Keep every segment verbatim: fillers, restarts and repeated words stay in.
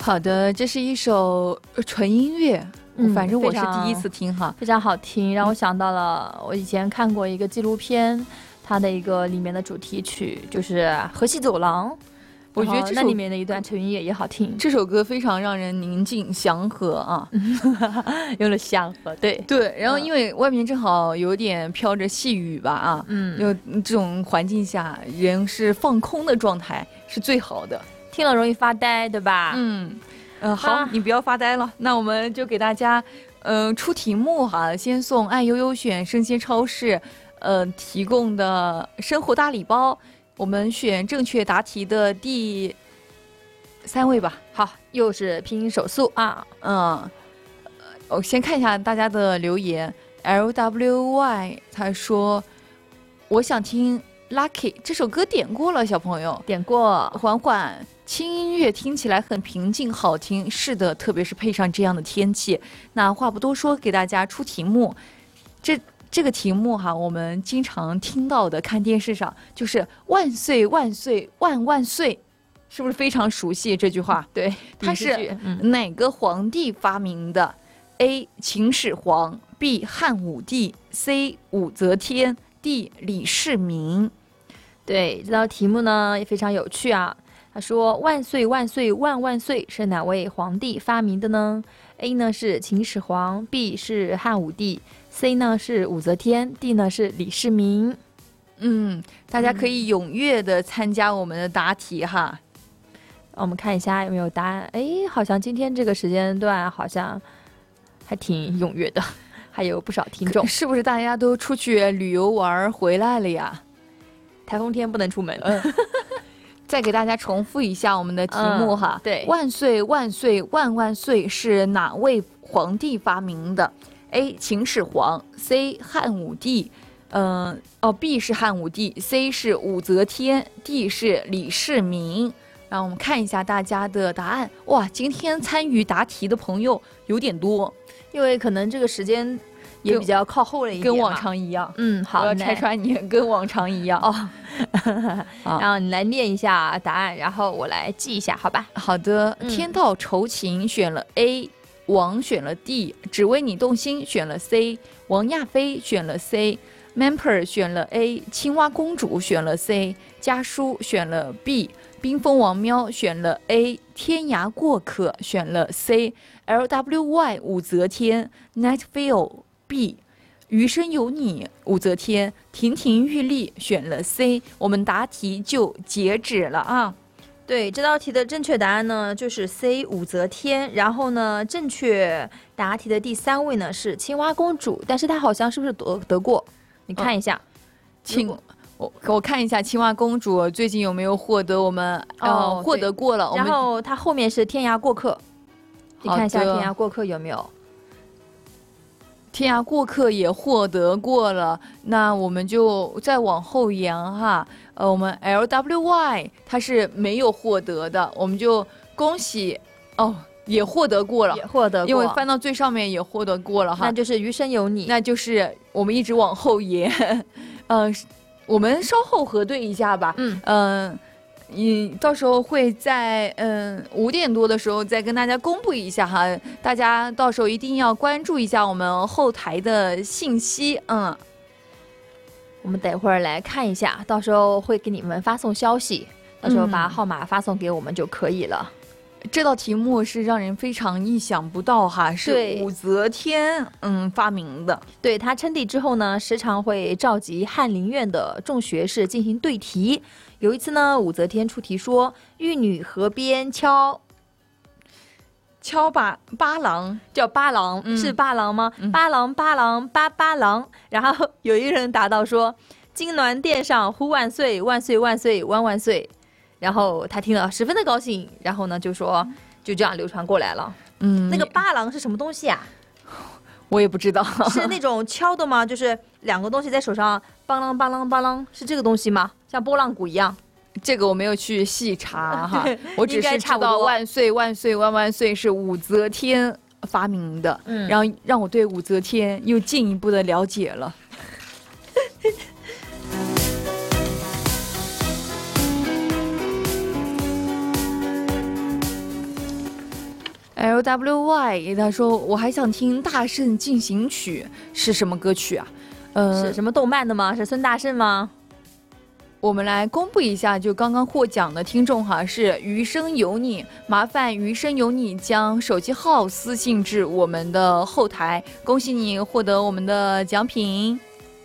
好的，这是一首纯音乐，嗯、反正我是第一次听哈， 非常好听，让我想到了我以前看过一个纪录片，它的一个里面的主题曲就是《河西走廊》。 我觉得这那里面的一段纯音乐也好听， 这首歌非常让人宁静祥和啊， 用了祥和，对对。然后因为外面正好有点飘着细雨吧啊，嗯，就这种环境下，人是放空的状态是最好的， 听了容易发呆，对吧？ 嗯，呃，好，啊、你不要发呆了，那我们就给大家，呃，出题目哈，先送爱优优选生鲜超市，呃，提供的生活大礼包。我们选正确答题的第三位吧。 好，又是拼音手速啊。 嗯，我先看一下大家的留言。L W Y 他说，我想听 Lucky 这首歌点过了，小朋友点过。 缓缓轻音乐听起来很平静，好听。是的，特别是配上这样的天气。那话不多说，给大家出题目。这。这个题目哈，我们经常听到的，看电视上就是万岁万岁万万岁，是不是非常熟悉这句话？ 对， 它是哪个皇帝发明的、嗯、？A. 秦始皇 B. 汉武帝 C. 武则天 D. 李世民。 对，这道题目呢也非常有趣啊。他说万岁万岁万万岁是哪位皇帝发明的呢？ A 呢是秦始皇 B 是汉武帝 C 呢是武则天 D 呢是李世民。 嗯，大家可以踊跃的参加我们的答题哈。 嗯、我们看一下有没有答案。哎，好像今天这个时间段好像还挺踊跃的，还有不少听众。 是不是大家都出去旅游玩回来了呀？ 台风天不能出门。 嗯再给大家重复一下我们的题目哈、 嗯，对， 万岁万岁万万岁是哪位皇帝发明的 ？A. 秦始皇 C. 汉武帝，嗯、呃、哦 B 是汉武帝 C 是武则天 D 是李世民。让我们看一下大家的答案。哇，今天参与答题的朋友有点多， 因为可能这个时间也比较靠后了一点， 跟往常一样。 嗯，好， 我要拆穿你，跟往常一样哦。然后你来念一下答案，然后我来记一下，好吧？ 好的。 嗯、 天道酬勤选了 A， 王选了 D， 只为你动心选了 C， 王亚飞选了 C， Mamper 选了 A， 青蛙公主选了 C， 家书选了 B， 冰封王喵选了 A， 天涯过客选了 C， L W Y 武则天 Nightville B，余生有你武则天亭亭玉立选了 C， 我们答题就截止了啊。 对，这道题的正确答案呢就是 C 武则天，然后呢正确答题的第三位呢是青蛙公主，但是她好像是不是得得过？你看一下， 青、哦、我我看一下青蛙公主最近有没有获得我们哦、呃、获得过了， 然后她后面是天涯过客，你看一下天涯过客有没有？ 天涯过客也获得过了，那我们就再往后延哈。呃，我们 L W Y 它是没有获得的，我们就恭喜哦，也获得过了， 也获得过， 因为翻到最上面也获得过了哈。 那就是余生有你， 那就是我们一直往后延，呃，我们稍后核对一下吧。 嗯嗯。呃你到时候会在嗯五点多的时候再跟大家公布一下哈，大家到时候一定要关注一下我们后台的信息。嗯， 我们等会儿来看一下，到时候会给你们发送消息，到时候把号码发送给我们就可以了。 嗯、这道题目是让人非常意想不到哈，是武则天嗯发明的。 对，他称帝之后呢，时常会召集翰林院的众学士进行对题。有一次呢，武则天出题说：“玉女河边敲敲八八郎， 叫八郎、嗯、是八郎吗？嗯、八郎八郎八八郎。”然后有一个人答到说：“金銮殿上呼万岁，万岁万岁万万岁。”然后他听了十分的高兴，然后呢就说就这样流传过来了。嗯，那个八郎是什么东西啊？ 我也不知道， 是那种敲的吗？就是两个东西在手上邦啷邦啷邦啷，是这个东西吗？像拨浪鼓一样？ 这个我没有去细查哈，我只是知道万岁万岁万万岁是武则天发明的，嗯，然后让我对武则天又进一步的了解了。 L W Y 他说我还想听大圣进行曲是什么歌曲啊？ 呃，是什么动漫的吗？是孙大圣吗？ 我们来公布一下，就刚刚获奖的听众哈，是余生有你，麻烦余生有你将手机号私信至我们的后台，恭喜你获得我们的奖品。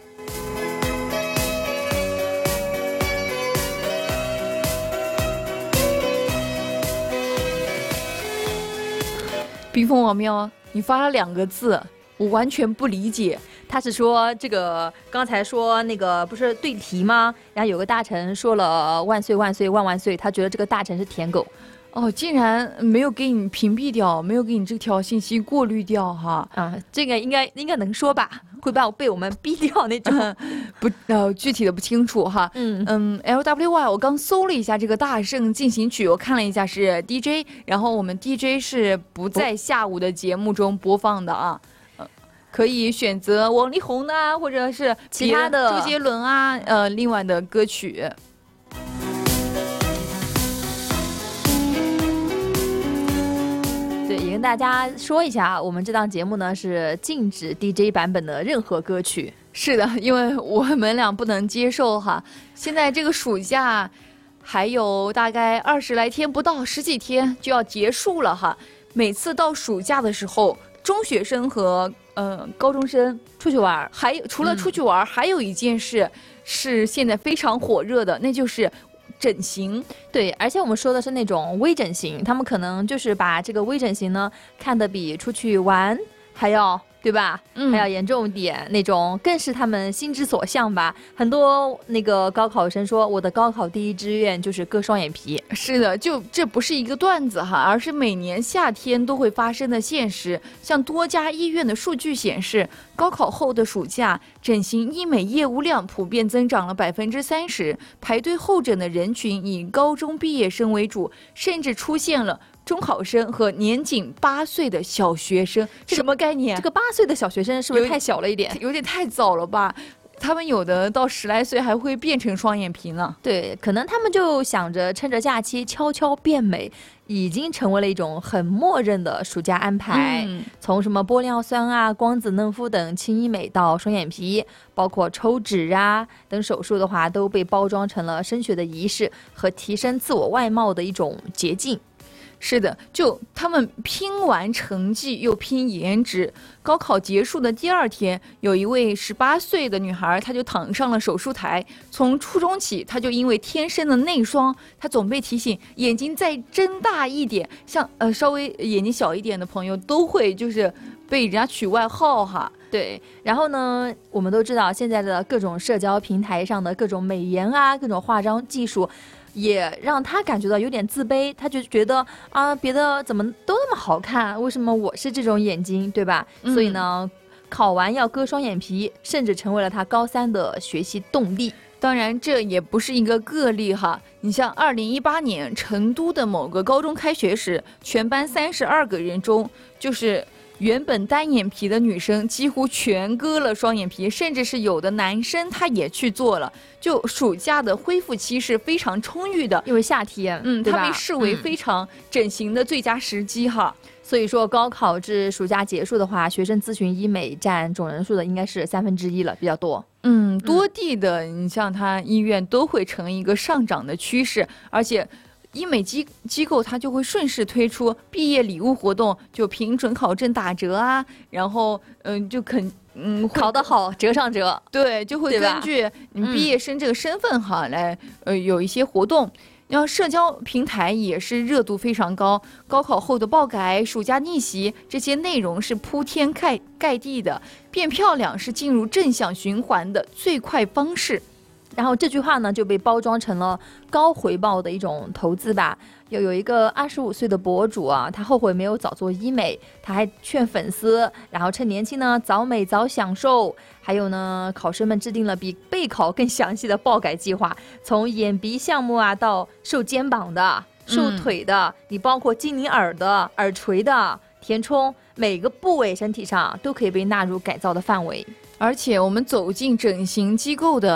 冰封王喵，你发了两个字，我完全不理解。 他是说这个刚才说那个不是对题吗？然后有个大臣说了万岁万岁万万岁，他觉得这个大臣是舔狗。 哦，竟然没有给你屏蔽掉，没有给你这条信息过滤掉哈。 啊，这个应该应该能说吧？会把我被我们逼掉那种。 不呃，具体的不清楚哈。 嗯嗯 ，L W Y 我刚搜了一下这个大圣进行曲，我看了一下是 D J， 然后我们 D J 是不在下午的节目中播放的啊。可以选择王力宏啊，或者是其他的周杰伦啊，呃，另外的歌曲。 对，也跟大家说一下，我们这档节目呢是禁止 D J 版本的任何歌曲。 是的，因为我们俩不能接受哈。现在这个暑假还有大概二十来天不到，十几天就要结束了哈。每次到暑假的时候，中学生和呃，高中生出去玩， 还有除了出去玩、嗯，还有一件事是现在非常火热的，那就是整形。 对，而且我们说的是那种微整形，他们可能就是把这个微整形呢看得比出去玩还要，对吧？嗯，还要严重点，那种更是他们心之所向吧。很多那个高考生说，我的高考第一志愿就是割双眼皮。 是的，就这不是一个段子哈，而是每年夏天都会发生的现实。像多家医院的数据显示，高考后的暑假，整形医美业务量普遍增长了百分之三十，排队候诊的人群以高中毕业生为主，甚至出现了中考生和年仅八岁的小学生，这什么概念？ 这个八岁的小学生是不是太小了一点？ 有点太早了吧？他们有的到十来岁还会变成双眼皮呢。 对，可能他们就想着趁着假期悄悄变美，已经成为了一种很默认的暑假安排。嗯、从什么玻尿酸啊、光子嫩肤等轻医美到双眼皮，包括抽脂啊等手术的话，都被包装成了升学的仪式和提升自我外貌的一种捷径。 是的，就他们拼完成绩又拼颜值。高考结束的第二天，有一位十八岁的女孩，她就躺上了手术台。从初中起，她就因为天生的内双，她总被提醒眼睛再睁大一点。像呃稍微眼睛小一点的朋友，都会就是被人家取外号哈。 对，然后呢，我们都知道现在的各种社交平台上的各种美颜啊，各种化妆技术。也让他感觉到有点自卑，他就觉得啊，别的怎么都那么好看，为什么我是这种眼睛，对吧？嗯、所以呢，考完要割双眼皮，甚至成为了他高三的学习动力。 当然，这也不是一个个例哈。你像二零一八年成都的某个高中开学时，全班三十二个人中，就是原本单眼皮的女生几乎全割了双眼皮，甚至是有的男生他也去做了。就暑假的恢复期是非常充裕的， 因为夏天， 嗯，它被视为非常整形的最佳时机哈。 嗯、所以说，高考至暑假结束的话，学生咨询医美占总人数的应该是三分之一了，比较多。 嗯，多地的，你像它医院都会呈一个上涨的趋势，而且医美机机构它就会顺势推出毕业礼物活动，就凭准考证打折啊，然后嗯，就肯。嗯， 考得好折上折， 对，就会根据你毕业生这个身份哈、嗯、来呃有一些活动。然后社交平台也是热度非常高，高考后的爆改、暑假逆袭这些内容是铺天盖盖地的，变漂亮是进入正向循环的最快方式。 然后这句话呢就被包装成了高回报的一种投资吧。有有一个二十五岁的博主啊，他后悔没有早做医美，他还劝粉丝，然后趁年轻呢早美早享受。还有呢，考生们制定了比备考更详细的爆改计划，从眼鼻项目啊到瘦肩膀的、瘦腿的，嗯、你包括精灵耳的、耳垂的、填充，每个部位身体上都可以被纳入改造的范围。 而且我们走进整形机构的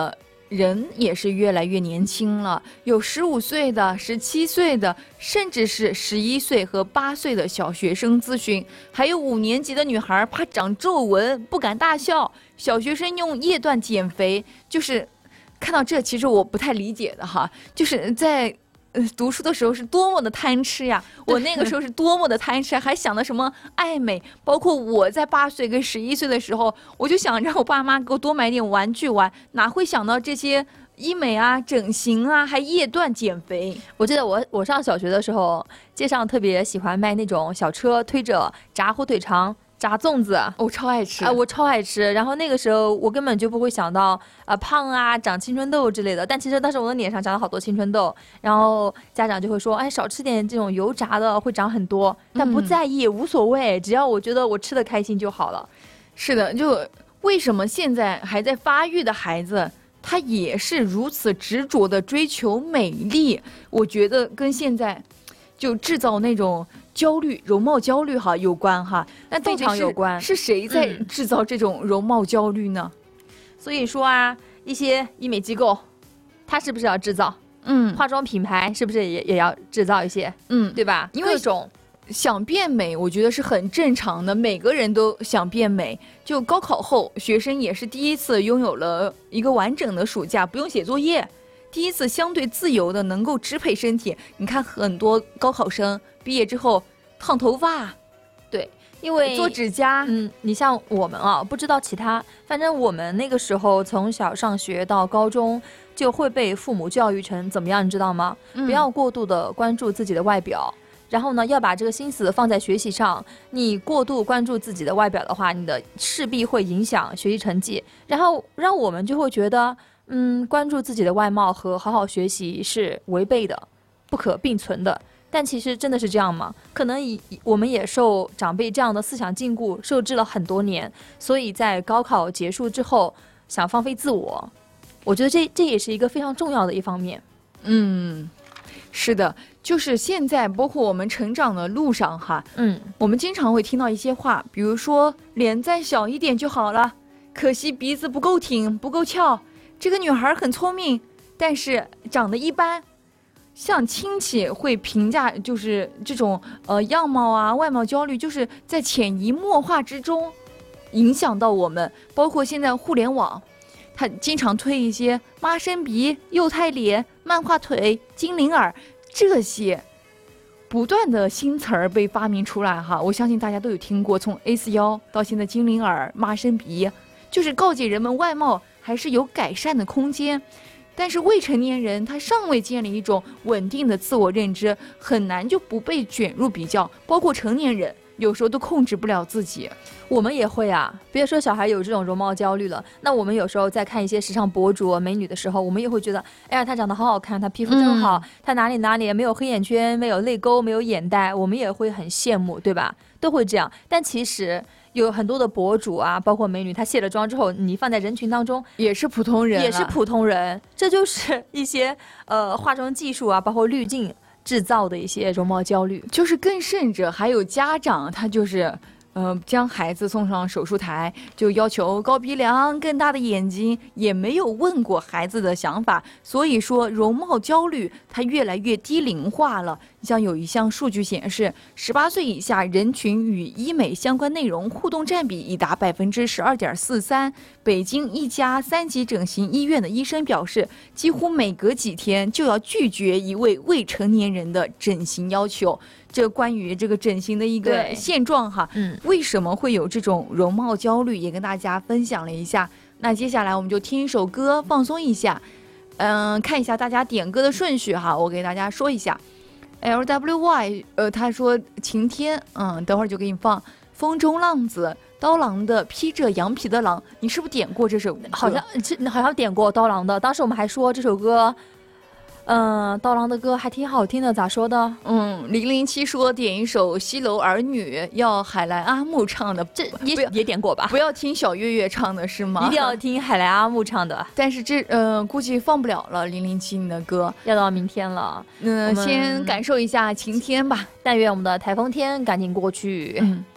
人也是越来越年轻了，有十五岁的、十七岁的，甚至是十一岁和八岁的小学生咨询，还有五年级的女孩怕长皱纹不敢大笑，小学生用液氮减肥。就是看到这，其实我不太理解的哈，就是在呃，读书的时候是多么的贪吃呀！我那个时候是多么的贪吃，还想的什么爱美。包括我在八岁跟十一岁的时候，我就想让我爸妈给我多买点玩具玩，哪会想到这些医美啊、整形啊，还液氮减肥。 我记得我我上小学的时候，街上特别喜欢卖那种小车，推着炸火腿肠、炸粽子， 我超爱吃啊、呃，我超爱吃。然后那个时候我根本就不会想到啊、呃、胖啊、长青春痘之类的。但其实当时我的脸上长了好多青春痘，然后家长就会说，哎，少吃点这种油炸的，会长很多。但不在意，嗯、无所谓，只要我觉得我吃的开心就好了。 是的，就为什么现在还在发育的孩子，他也是如此执着的追求美丽？我觉得跟现在就制造那种焦虑、容貌焦虑哈有关哈。那非常有关， 是谁在制造这种容貌焦虑呢？ 嗯、所以说啊，一些医美机构，它是不是要制造？ 嗯， 化妆品牌是不是也也要制造一些？ 嗯， 对吧？ 因为各种想变美，我觉得是很正常的，每个人都想变美。就高考后，学生也是第一次拥有了一个完整的暑假，不用写作业。第一次相对自由的能够支配身体。你看很多高考生毕业之后烫头发， 对，因为做指甲， 嗯，你像我们啊，不知道其他，反正我们那个时候从小上学到高中就会被父母教育成怎么样，你知道吗？嗯、不要过度的关注自己的外表，然后呢，要把这个心思放在学习上。你过度关注自己的外表的话，你的势必会影响学习成绩，然后让我们就会觉得。嗯，关注自己的外貌和好好学习是违背的，不可并存的。但其实真的是这样吗？可能以我们也受长辈这样的思想禁锢受制了很多年，所以在高考结束之后想放飞自我，我觉得这这也是一个非常重要的一方面。 嗯，是的，就是现在包括我们成长的路上哈， 嗯， 我们经常会听到一些话，比如说脸再小一点就好了，可惜鼻子不够挺，不够翘。这个女孩很聪明，但是长得一般。像亲戚会评价，就是这种呃样貌啊、外貌焦虑，就是在潜移默化之中影响到我们。包括现在互联网，它经常推一些妈生鼻、幼态脸、漫画腿、精灵耳这些不断的新词儿被发明出来哈。我相信大家都有听过，从 A 四腰到现在精灵耳、妈生鼻，就是告诫人们外貌还是有改善的空间。但是未成年人他尚未建立一种稳定的自我认知，很难就不被卷入比较。包括成年人有时候都控制不了自己。 我们也会啊，别说小孩有这种容貌焦虑了，那我们有时候在看一些时尚博主美女的时候，我们也会觉得，哎呀，她长得好好看，她皮肤真好，嗯、她哪里哪里没有黑眼圈，没有泪沟，没有眼袋，我们也会很羡慕，对吧？都会这样。但其实有很多的博主啊，包括美女，她卸了妆之后，你放在人群当中也是普通人， 也是普通人。这就是一些呃化妆技术啊，包括滤镜制造的一些容貌焦虑。 就是更甚者，还有家长他就是呃将孩子送上手术台，就要求高鼻梁、更大的眼睛，也没有问过孩子的想法。所以说容貌焦虑它越来越低龄化了。像有一项数据显示，十八岁以下人群与医美相关内容互动占比已达百分之十二点四三。北京一家三级整形医院的医生表示，几乎每隔几天就要拒绝一位未成年人的整形要求。这关于这个整形的一个现状哈， 嗯， 为什么会有这种容貌焦虑，也跟大家分享了一下。那接下来我们就听一首歌放松一下，嗯、呃，看一下大家点歌的顺序哈，我给大家说一下。L W Y， 呃，他说晴天，嗯，等会儿就给你放风中浪子，刀郎的披着羊皮的狼，你是不是点过这首歌？ 好像好像点过刀郎的，当时我们还说这首歌。嗯，刀郎的歌还挺好听的，咋说的？ 嗯，零零七说点一首《西楼儿女》，要海来阿木唱的， 这也也点过吧？ 不要听小岳岳唱的是吗？ 一定要听海来阿木唱的。 但是这呃，估计放不了了，零零七你的歌要到明天了。 嗯、呃，先感受一下晴天吧。 但愿我们的台风天赶紧过去。 嗯。